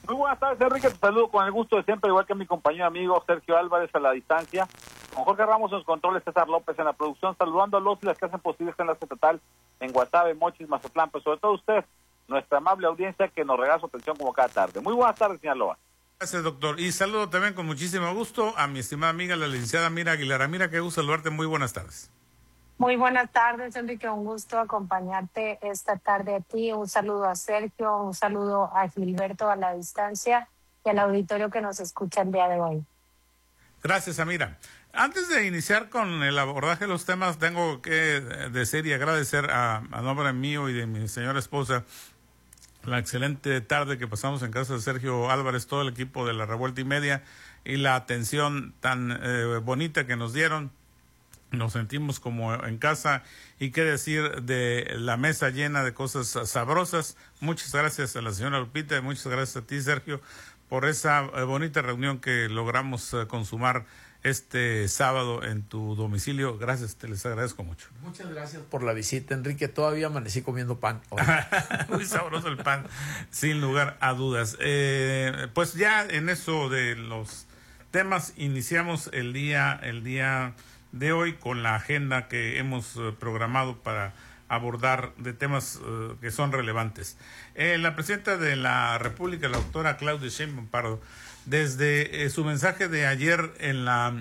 Muy buenas tardes, Enrique, te saludo con el gusto de siempre, igual que mi compañero amigo Sergio Álvarez a la distancia, con Jorge Ramos en los controles, César López en la producción, saludando a los y las que hacen posible esta enlace total en Guasave, Mochis, Mazatlán, pero sobre todo usted, nuestra amable audiencia que nos regala su atención como cada tarde. Muy buenas tardes, Sinaloa. Gracias, doctor. Y saludo también con muchísimo gusto a mi estimada amiga, la licenciada Mira Aguilar. Mira, qué gusto saludarte. Muy buenas tardes. Muy buenas tardes, Enrique. Un gusto acompañarte esta tarde a ti. Un saludo a Sergio, un saludo a Gilberto a la distancia y al auditorio que nos escucha el día de hoy. Gracias, Amira. Antes de iniciar con el abordaje de los temas, tengo que decir y agradecer a nombre mío y de mi señora esposa la excelente tarde que pasamos en casa de Sergio Álvarez, todo el equipo de la Revuelta y Media, y la atención tan bonita que nos dieron. Nos sentimos como en casa, y qué decir de la mesa llena de cosas sabrosas. Muchas gracias a la señora Lupita y muchas gracias a ti, Sergio, por esa bonita reunión que logramos consumar este sábado en tu domicilio. Gracias, te les agradezco mucho. Muchas gracias por la visita, Enrique. Todavía amanecí comiendo pan hoy. Muy sabroso el pan, sin lugar a dudas. Pues ya en eso de los temas iniciamos el día de hoy con la agenda que hemos programado para abordar de temas que son relevantes. La presidenta de la República, la doctora Claudia Sheinbaum Pardo, desde su mensaje de ayer en la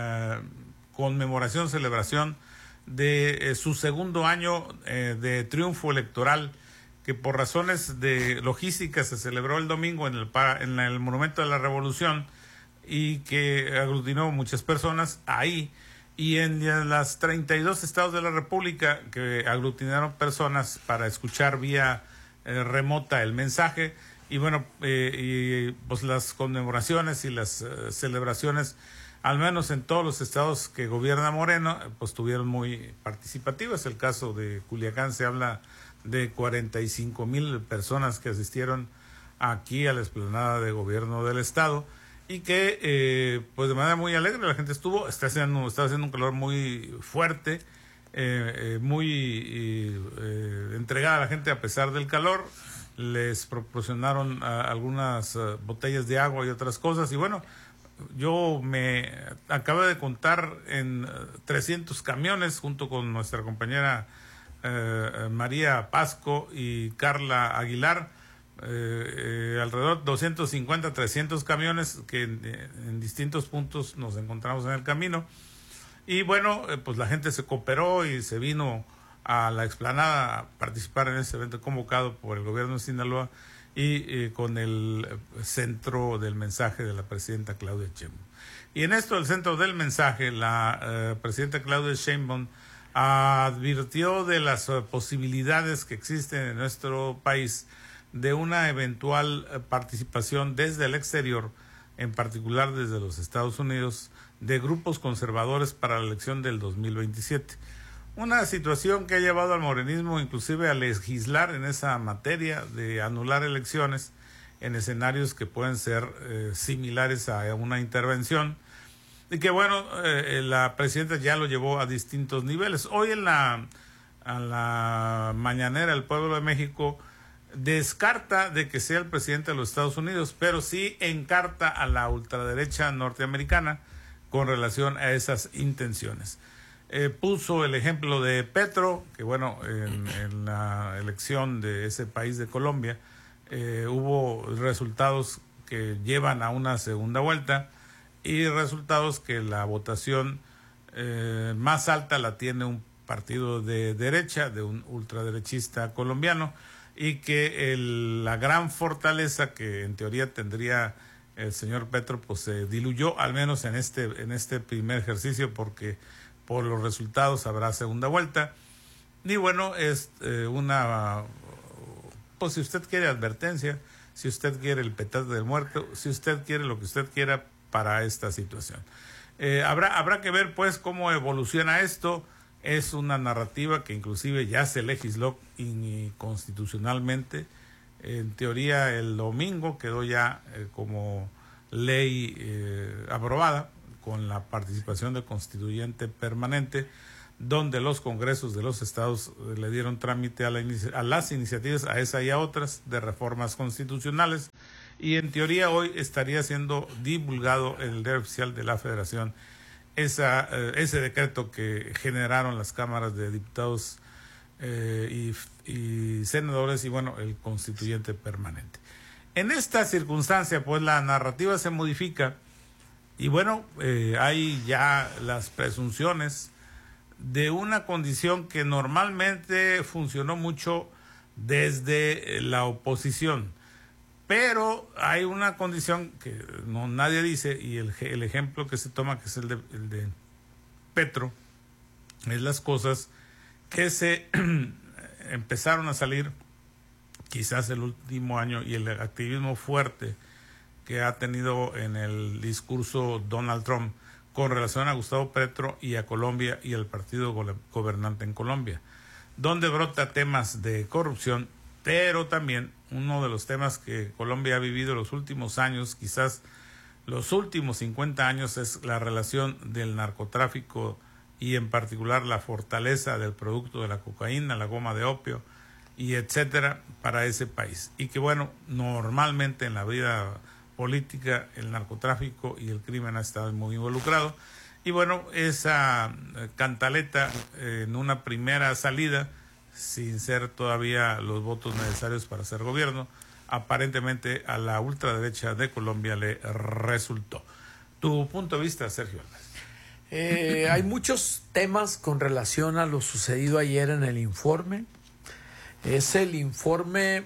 celebración de su segundo año de triunfo electoral, que por razones de logística se celebró el domingo en el Monumento de la Revolución y que aglutinó muchas personas ahí, y en las 32 estados de la República que aglutinaron personas para escuchar vía remota el mensaje. Y bueno, pues las conmemoraciones y las celebraciones, al menos en todos los estados que gobierna Moreno, pues estuvieron muy participativas. El caso de Culiacán, se habla de 45,000 personas que asistieron aquí a la explanada de gobierno del estado, y que pues de manera muy alegre la gente está haciendo un calor muy fuerte, muy entregada a la gente a pesar del calor. Les proporcionaron algunas botellas de agua y otras cosas, y bueno, yo me acabo de contar en 300 camiones junto con nuestra compañera María Pasco y Carla Aguilar, alrededor de 250, 300 camiones que en distintos puntos nos encontramos en el camino. Y bueno, pues la gente se cooperó y se vino a la explanada a participar en este evento convocado por el gobierno de Sinaloa y con el centro del mensaje de la presidenta Claudia Sheinbaum. Y en esto, el centro del mensaje, la presidenta Claudia Sheinbaum advirtió de las posibilidades que existen en nuestro país de una eventual participación desde el exterior, en particular desde los Estados Unidos, de grupos conservadores para la elección del 2027. Una situación que ha llevado al morenismo inclusive a legislar en esa materia de anular elecciones en escenarios que pueden ser similares a una intervención, y que bueno, la presidenta ya lo llevó a distintos niveles. Hoy a la mañanera el Pueblo de México descarta de que sea el presidente de los Estados Unidos, pero sí encarta a la ultraderecha norteamericana con relación a esas intenciones. Puso el ejemplo de Petro, que bueno, en la elección de ese país de Colombia hubo resultados que llevan a una segunda vuelta, y resultados que la votación más alta la tiene un partido de derecha, de un ultraderechista colombiano, y que la gran fortaleza que en teoría tendría el señor Petro pues se diluyó, al menos en este primer ejercicio, porque por los resultados habrá segunda vuelta. Y bueno, es pues si usted quiere advertencia, si usted quiere el petate del muerto, si usted quiere lo que usted quiera para esta situación. Habrá que ver pues cómo evoluciona esto. Es una narrativa que inclusive ya se legisló inconstitucionalmente. En teoría el domingo quedó ya como ley aprobada, con la participación del constituyente permanente, donde los congresos de los estados le dieron trámite a las iniciativas, a esa y a otras, de reformas constitucionales. y en teoría hoy estaría siendo divulgado en el diario oficial de la Federación ese decreto que generaron las cámaras de diputados y senadores y bueno, el constituyente permanente. En esta circunstancia, pues la narrativa se modifica y bueno, hay ya las presunciones de una condición que normalmente funcionó mucho desde la oposición, pero hay una condición que nadie dice y el ejemplo que se toma, que es el de Petro, es las cosas que se empezaron a salir quizás el último año y el activismo fuerte que ha tenido en el discurso Donald Trump con relación a Gustavo Petro y a Colombia y al partido gobernante en Colombia, donde brota temas de corrupción, pero también uno de los temas que Colombia ha vivido los últimos años, quizás los últimos 50 años, es la relación del narcotráfico y en particular la fortaleza del producto de la cocaína, la goma de opio y etcétera para ese país. Y que bueno, normalmente en la vida política el narcotráfico y el crimen ha estado muy involucrado. Y bueno, esa cantaleta en una primera salida, sin ser todavía los votos necesarios para ser gobierno, aparentemente a la ultraderecha de Colombia le resultó. ¿Tu punto de vista, Sergio Álvarez? Hay muchos temas con relación a lo sucedido ayer en el informe. Es el informe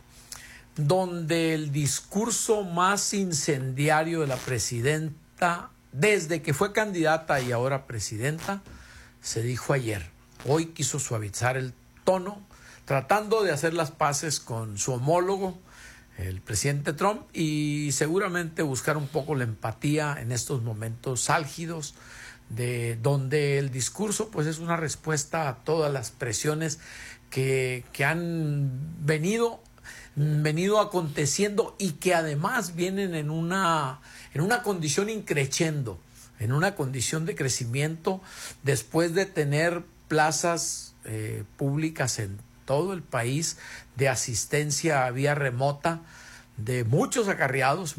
donde el discurso más incendiario de la presidenta, desde que fue candidata y ahora presidenta, se dijo ayer. Hoy quiso suavizar el tono, tratando de hacer las paces con su homólogo, el presidente Trump, y seguramente buscar un poco la empatía en estos momentos álgidos, de donde el discurso pues es una respuesta a todas las presiones que han venido aconteciendo y que además vienen en una condición increciendo, en una condición de crecimiento, después de tener plazas públicas en todo el país de asistencia vía remota de muchos acarreados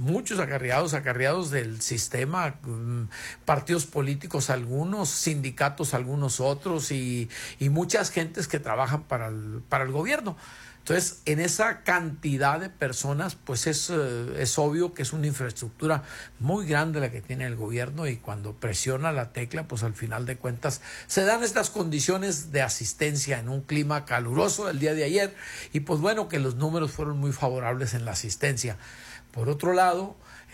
del sistema, partidos políticos algunos, sindicatos algunos otros y muchas gentes que trabajan para el gobierno. Entonces, en esa cantidad de personas, pues es obvio que es una infraestructura muy grande la que tiene el gobierno, y cuando presiona la tecla, pues al final de cuentas se dan estas condiciones de asistencia en un clima caluroso el día de ayer, y pues bueno, que los números fueron muy favorables en la asistencia. Por otro lado,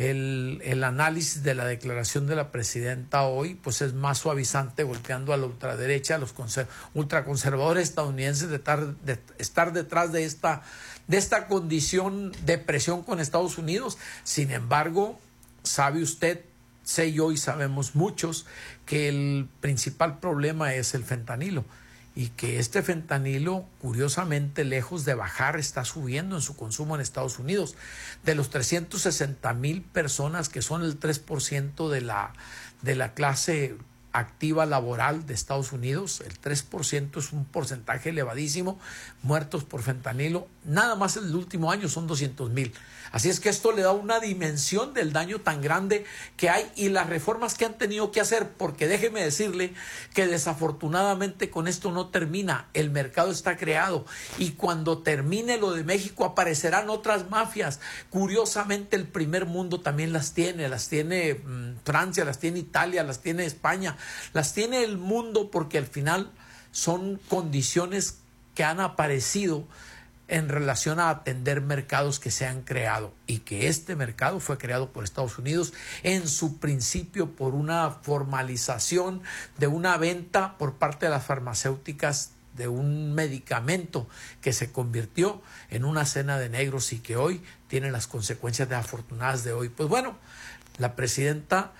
el análisis de la declaración de la presidenta hoy pues es más suavizante, volteando a la ultraderecha, a los ultraconservadores estadounidenses, de estar detrás de esta condición de presión con Estados Unidos. Sin embargo, sabe usted, sé yo y sabemos muchos, que el principal problema es el fentanilo, y que este fentanilo, curiosamente, lejos de bajar, está subiendo en su consumo en Estados Unidos. De los 360,000 personas, que son el 3% de la clase activa laboral de Estados Unidos, el 3% es un porcentaje elevadísimo, muertos por fentanilo. Nada más el último año son 200,000. Así es que esto le da una dimensión del daño tan grande que hay y las reformas que han tenido que hacer, porque déjeme decirle que desafortunadamente con esto no termina. El mercado está creado y cuando termine lo de México aparecerán otras mafias. Curiosamente, el primer mundo también las tiene Francia, las tiene Italia, las tiene España, las tiene el mundo, porque al final son condiciones que han aparecido en relación a atender mercados que se han creado, y que este mercado fue creado por Estados Unidos en su principio por una formalización de una venta por parte de las farmacéuticas de un medicamento que se convirtió en una cena de negros y que hoy tiene las consecuencias desafortunadas de hoy. Pues bueno, la presidenta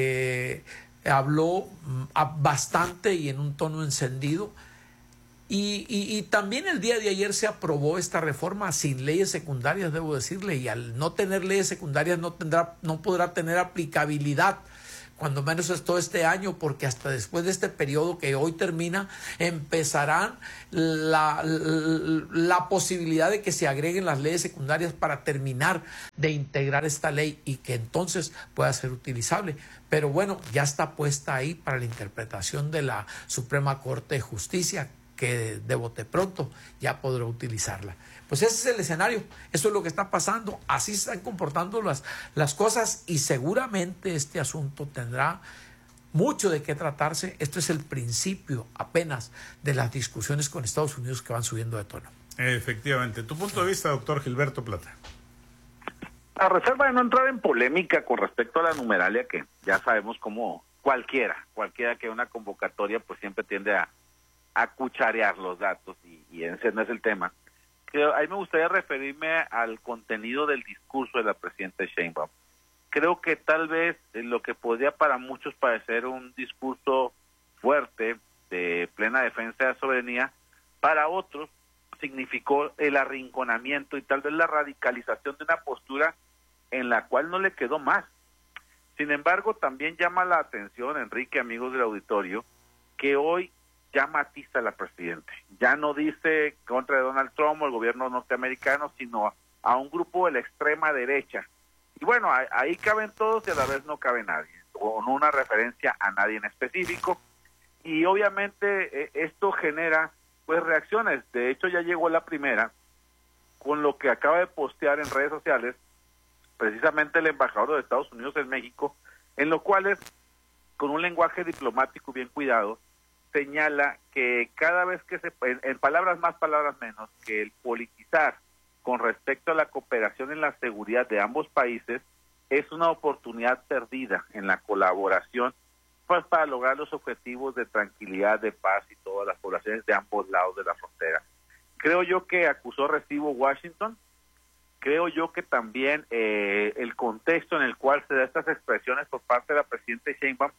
habló bastante y en un tono encendido. Y también el día de ayer se aprobó esta reforma sin leyes secundarias, debo decirle, y al no tener leyes secundarias no podrá tener aplicabilidad cuando menos es todo este año, porque hasta después de este periodo que hoy termina, empezarán la posibilidad de que se agreguen las leyes secundarias para terminar de integrar esta ley y que entonces pueda ser utilizable. Pero bueno, ya está puesta ahí para la interpretación de la Suprema Corte de Justicia, que de bote pronto ya podrá utilizarla. Pues ese es el escenario, eso es lo que está pasando, así se están comportando las cosas, y seguramente este asunto tendrá mucho de qué tratarse. Esto es el principio apenas de las discusiones con Estados Unidos que van subiendo de tono. Efectivamente. ¿Tu punto de vista, doctor Gilberto Plata? A reserva de no entrar en polémica con respecto a la numeralia, que ya sabemos cómo cualquiera que una convocatoria pues siempre tiende a cucharear los datos, y ese no es el tema. Ahí me gustaría referirme al contenido del discurso de la presidenta Sheinbaum. Creo que tal vez lo que podría para muchos parecer un discurso fuerte de plena defensa de la soberanía, para otros significó el arrinconamiento y tal vez la radicalización de una postura en la cual no le quedó más. Sin embargo, también llama la atención, Enrique, amigos del auditorio, que hoy ya matiza la presidenta. Ya no dice contra de Donald Trump o el gobierno norteamericano, sino a un grupo de la extrema derecha. Y bueno, ahí caben todos y a la vez no cabe nadie, con una referencia a nadie en específico. Y obviamente esto genera pues reacciones. De hecho, ya llegó la primera con lo que acaba de postear en redes sociales precisamente el embajador de Estados Unidos en México, en lo cual es, con un lenguaje diplomático bien cuidado, señala que cada vez que en palabras más, palabras menos, que el politizar con respecto a la cooperación en la seguridad de ambos países es una oportunidad perdida en la colaboración pues para lograr los objetivos de tranquilidad, de paz y todas las poblaciones de ambos lados de la frontera. Creo yo que acusó recibo Washington. Creo yo que también el contexto en el cual se da estas expresiones por parte de la presidenta Sheinbaum,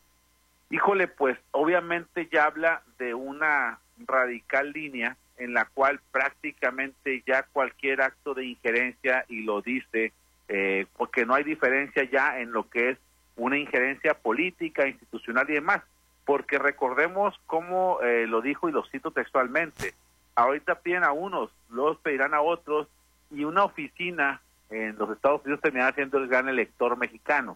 híjole, pues obviamente ya habla de una radical línea en la cual prácticamente ya cualquier acto de injerencia, y lo dice, porque no hay diferencia ya en lo que es una injerencia política, institucional y demás, porque recordemos cómo lo dijo, y lo cito textualmente: ahorita piden a unos, luego pedirán a otros, y una oficina en los Estados Unidos terminará siendo el gran elector mexicano.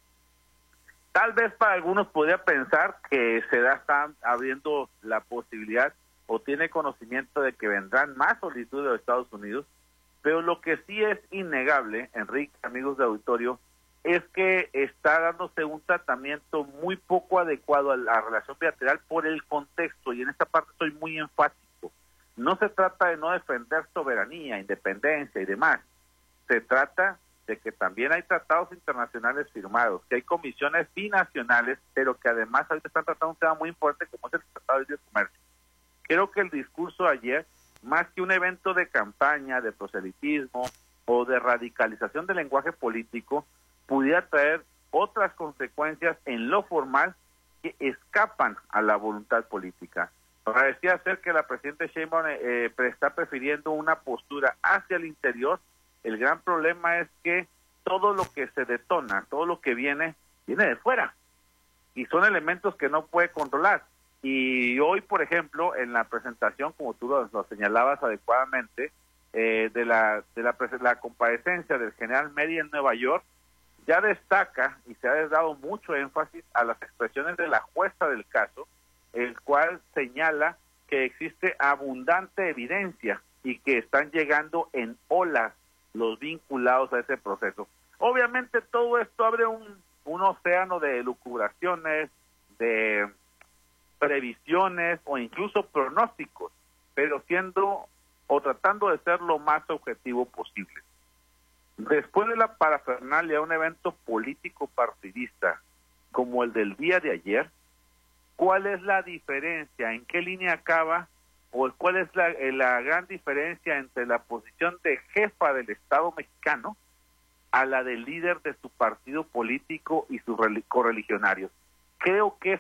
Tal vez para algunos podría pensar que se está abriendo la posibilidad o tiene conocimiento de que vendrán más solicitudes de los Estados Unidos, pero lo que sí es innegable, Enrique, amigos de auditorio, es que está dándose un tratamiento muy poco adecuado a la relación bilateral por el contexto, y en esta parte soy muy enfático. No se trata de no defender soberanía, independencia y demás, se trata de que también hay tratados internacionales firmados, que hay comisiones binacionales, pero que además ahorita están tratando un tema muy importante como es el Tratado de Libre Comercio. Creo que el discurso ayer, más que un evento de campaña, de proselitismo o de radicalización del lenguaje político, pudiera traer otras consecuencias en lo formal que escapan a la voluntad política. Parecía ser que la presidenta Sheinbaum está prefiriendo una postura hacia el interior. El gran problema es que todo lo que se detona, todo lo que viene de fuera, y son elementos que no puede controlar. Y hoy, por ejemplo, en la presentación, como tú lo señalabas adecuadamente, de la comparecencia del general Meri en Nueva York, ya destaca y se ha dado mucho énfasis a las expresiones de la jueza del caso, el cual señala que existe abundante evidencia y que están llegando en olas los vinculados a ese proceso. Obviamente todo esto abre un océano de elucubraciones, de previsiones o incluso pronósticos, pero siendo o tratando de ser lo más objetivo posible. Después de la parafernalia, un evento político partidista como el del día de ayer, ¿cuál es la diferencia? ¿En qué línea acaba? ¿O cuál es la gran diferencia entre la posición de jefa del Estado mexicano a la del líder de su partido político y sus correligionarios? Creo que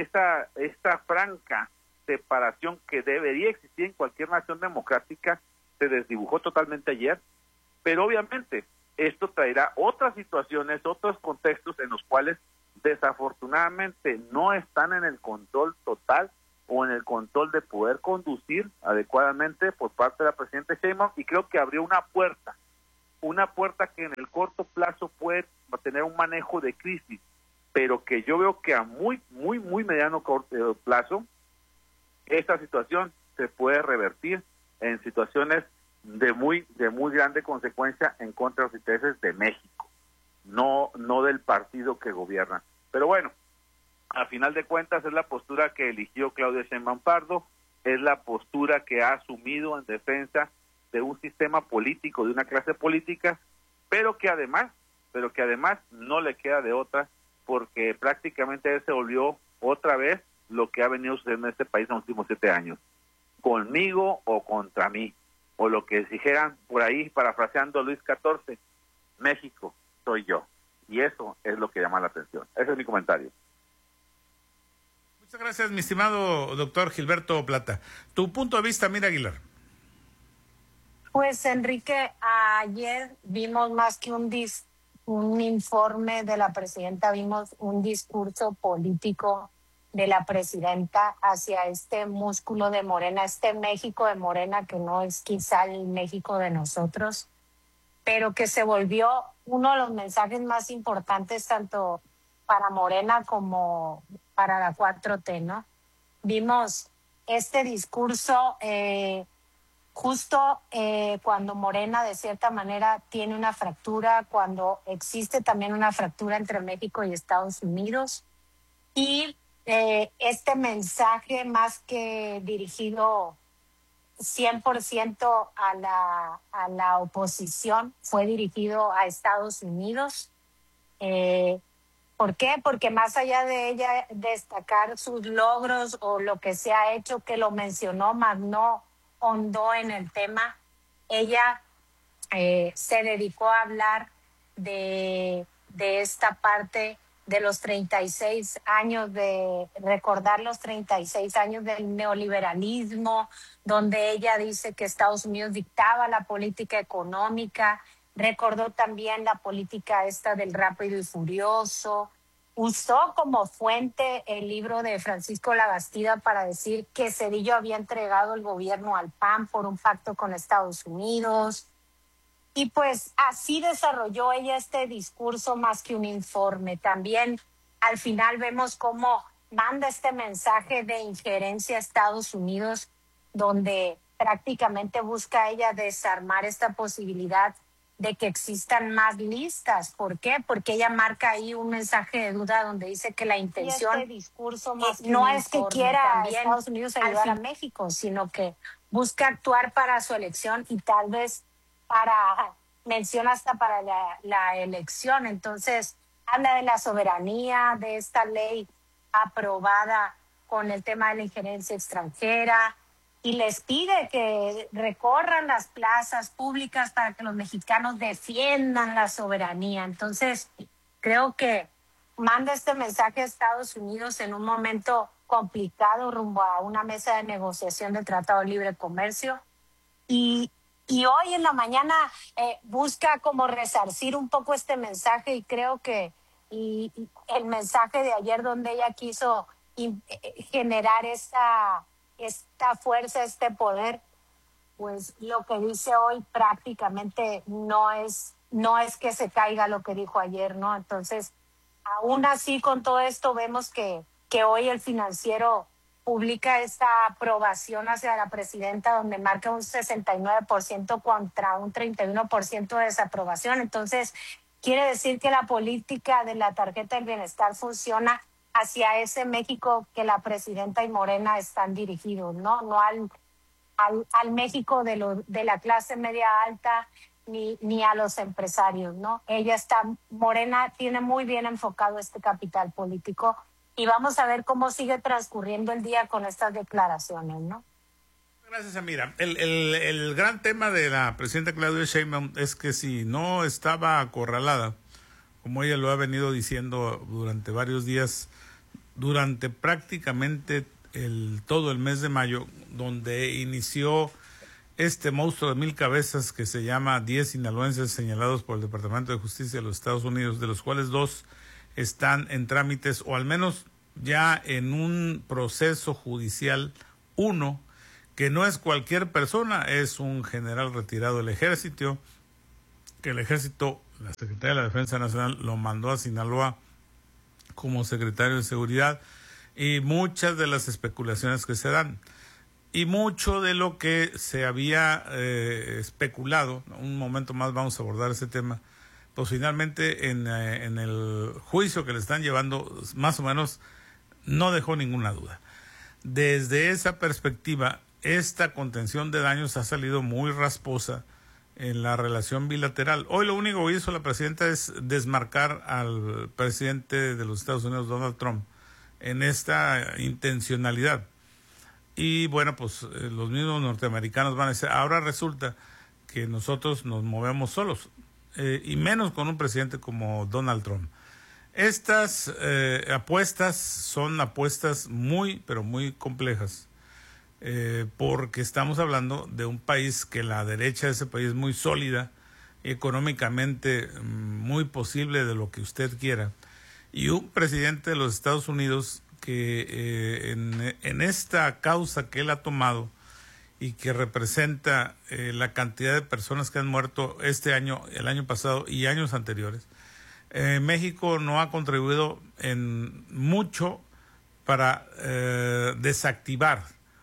esta franca separación que debería existir en cualquier nación democrática se desdibujó totalmente ayer, pero obviamente esto traerá otras situaciones, otros contextos en los cuales desafortunadamente no están en el control total o en el control de poder conducir adecuadamente por parte de la presidenta Sheinbaum, y creo que abrió una puerta que en el corto plazo puede tener un manejo de crisis, pero que yo veo que a muy mediano plazo esta situación se puede revertir en situaciones de muy grande consecuencia en contra de los intereses de México, no del partido que gobierna. Pero bueno, a final de cuentas es la postura que eligió Claudia Sheinbaum Pardo, es la postura que ha asumido en defensa de un sistema político, de una clase política, pero que además no le queda de otra, porque prácticamente él se volvió otra vez lo que ha venido sucediendo en este país en los últimos 7 años, conmigo o contra mí, o lo que dijeran por ahí, parafraseando a Luis XIV, México soy yo, y eso es lo que llama la atención. Ese es mi comentario. Muchas gracias, mi estimado doctor Gilberto Plata. Tu punto de vista, Mira Aguilar. Pues Enrique, ayer vimos más que un informe de la presidenta, vimos un discurso político de la presidenta hacia este músculo de Morena, este México de Morena, que no es quizá el México de nosotros, pero que se volvió uno de los mensajes más importantes tanto para Morena como para la 4T, ¿no? Vimos este discurso justo cuando Morena de cierta manera tiene una fractura, cuando existe también una fractura entre México y Estados Unidos, y este mensaje más que dirigido 100% a la oposición fue dirigido a Estados Unidos. ¿Por qué? Porque más allá de ella destacar sus logros o lo que se ha hecho, que lo mencionó, más no hondó en el tema, ella se dedicó a hablar de esta parte de los 36 años, de recordar los 36 años del neoliberalismo, donde ella dice que Estados Unidos dictaba la política económica. Recordó también la política esta del Rápido y Furioso. Usó como fuente el libro de Francisco Labastida para decir que Zedillo había entregado el gobierno al PAN por un pacto con Estados Unidos. Y pues así desarrolló ella este discurso más que un informe. También al final vemos cómo manda este mensaje de injerencia a Estados Unidos, donde prácticamente busca ella desarmar esta posibilidad de que existan más listas. ¿Por qué? Porque ella marca ahí un mensaje de duda donde dice que la intención este discurso más no es que quiera a Estados Unidos ayudar a México, sino que busca actuar para su elección y tal vez menciona hasta para la elección. Entonces, habla de la soberanía, de esta ley aprobada con el tema de la injerencia extranjera, y les pide que recorran las plazas públicas para que los mexicanos defiendan la soberanía. Entonces, creo que manda este mensaje a Estados Unidos en un momento complicado rumbo a una mesa de negociación del Tratado de Libre Comercio. Y hoy en la mañana busca como resarcir un poco este mensaje, y creo que y el mensaje de ayer donde ella quiso generar esta fuerza, este poder, pues lo que dice hoy prácticamente no es que se caiga lo que dijo ayer, ¿no? Entonces, aún así, con todo esto, vemos que hoy el Financiero publica esta aprobación hacia la presidenta, donde marca un 69% contra un 31% de desaprobación. Entonces, quiere decir que la política de la tarjeta del bienestar funciona hacia ese México que la presidenta y Morena están dirigidos, ¿no? No al México de la clase media alta ni a los empresarios, ¿no? Morena tiene muy bien enfocado este capital político, y vamos a ver cómo sigue transcurriendo el día con estas declaraciones, ¿no? Gracias, Amira. El gran tema de la presidenta Claudia Sheinbaum es que si no estaba acorralada, como ella lo ha venido diciendo durante varios días, durante prácticamente todo el mes de mayo, donde inició este monstruo de 1000 cabezas que se llama 10 sinaloenses señalados por el Departamento de Justicia de los Estados Unidos, de los cuales 2 están en trámites o al menos ya en un proceso judicial uno, que no es cualquier persona, es un general retirado del ejército, que el ejército, la Secretaría de la Defensa Nacional lo mandó a Sinaloa como secretario de Seguridad, y muchas de las especulaciones que se dan y mucho de lo que se había especulado, un momento más vamos a abordar ese tema, pues finalmente en el juicio que le están llevando más o menos no dejó ninguna duda. Desde esa perspectiva, esta contención de daños ha salido muy rasposa en la relación bilateral. Hoy lo único que hizo la presidenta es desmarcar al presidente de los Estados Unidos, Donald Trump, en esta intencionalidad. Y bueno, pues los mismos norteamericanos van a decir, ahora resulta que nosotros nos movemos solos, y menos con un presidente como Donald Trump. Estas apuestas son apuestas muy, pero muy complejas, porque estamos hablando de un país que la derecha de ese país es muy sólida, económicamente muy posible de lo que usted quiera, y un presidente de los Estados Unidos que en esta causa que él ha tomado y que representa la cantidad de personas que han muerto este año, el año pasado y años anteriores, México no ha contribuido en mucho para desactivar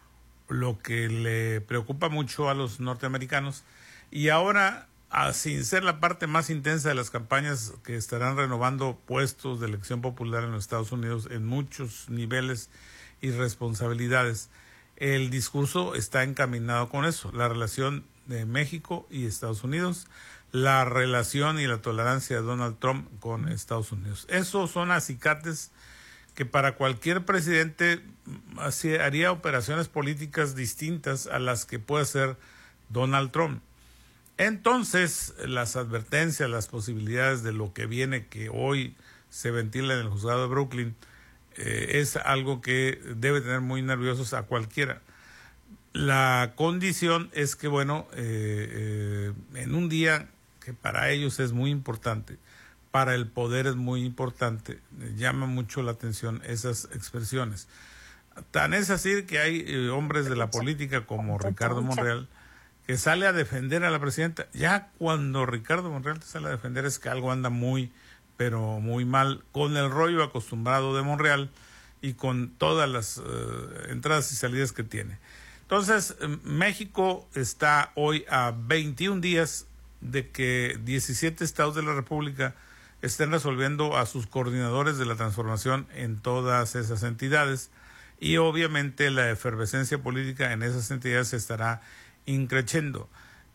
lo que le preocupa mucho a los norteamericanos, y ahora, sin ser la parte más intensa de las campañas que estarán renovando puestos de elección popular en los Estados Unidos en muchos niveles y responsabilidades, el discurso está encaminado con eso, la relación de México y Estados Unidos, la relación y la tolerancia de Donald Trump con Estados Unidos. Esos son acicates que para cualquier presidente haría operaciones políticas distintas a las que puede hacer Donald Trump. Entonces, las advertencias, las posibilidades de lo que viene, que hoy se ventila en el juzgado de Brooklyn, es algo que debe tener muy nerviosos a cualquiera. La condición es que, bueno, en un día que para ellos es muy importante, para el poder es muy importante, llama mucho la atención esas expresiones. Tan es así que hay hombres de la política como Ricardo Monreal, que sale a defender a la presidenta. Ya cuando Ricardo Monreal te sale a defender es que algo anda muy, pero muy mal, con el rollo acostumbrado de Monreal y con todas las entradas y salidas que tiene. Entonces, México está hoy a 21 días de que 17 estados de la República estén resolviendo a sus coordinadores de la transformación en todas esas entidades, y obviamente la efervescencia política en esas entidades se estará increciendo.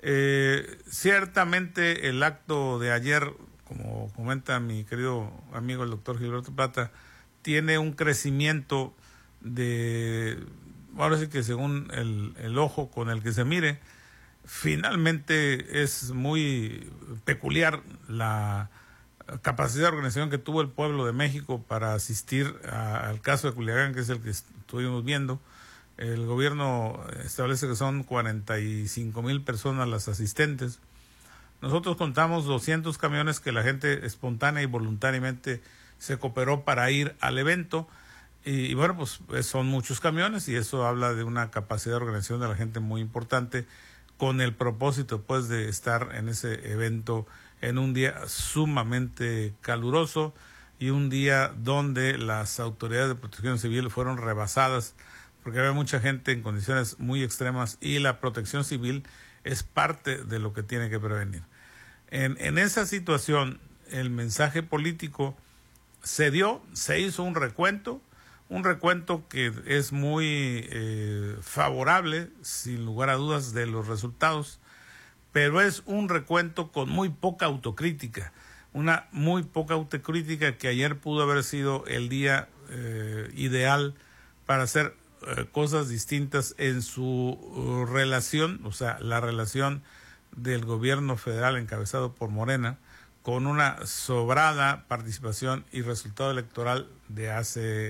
Ciertamente el acto de ayer, como comenta mi querido amigo el doctor Gilberto Plata, tiene un crecimiento de, ahora sí que según el ojo con el que se mire, finalmente es muy peculiar la capacidad de organización que tuvo el pueblo de México para asistir al caso de Culiacán, que es el que estuvimos viendo. El gobierno establece que son 45,000 personas las asistentes. Nosotros contamos 200 camiones que la gente espontánea y voluntariamente se cooperó para ir al evento. Y bueno, pues son muchos camiones, y eso habla de una capacidad de organización de la gente muy importante, con el propósito pues de estar en ese evento en un día sumamente caluroso y un día donde las autoridades de protección civil fueron rebasadas, porque había mucha gente en condiciones muy extremas, y la protección civil es parte de lo que tiene que prevenir. En esa situación, el mensaje político se hizo un recuento que es muy favorable, sin lugar a dudas, de los resultados, pero es un recuento con muy poca autocrítica, una muy poca autocrítica, que ayer pudo haber sido el día ideal para hacer cosas distintas en su relación, o sea, la relación del gobierno federal encabezado por Morena, con una sobrada participación y resultado electoral de hace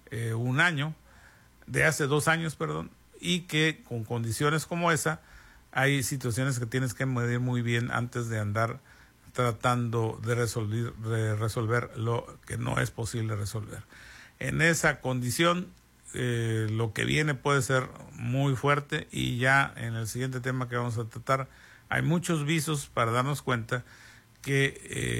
de hace 2 años, y que con condiciones como esa hay situaciones que tienes que medir muy bien antes de andar tratando de resolver lo que no es posible resolver. En esa condición, lo que viene puede ser muy fuerte, y ya en el siguiente tema que vamos a tratar hay muchos visos para darnos cuenta que